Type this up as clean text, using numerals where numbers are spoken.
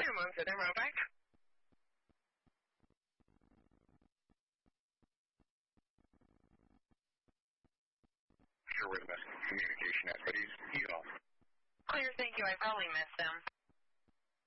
on to them, bye. Sure where the best communication at, but he's off. Clear, thank you. I probably missed them.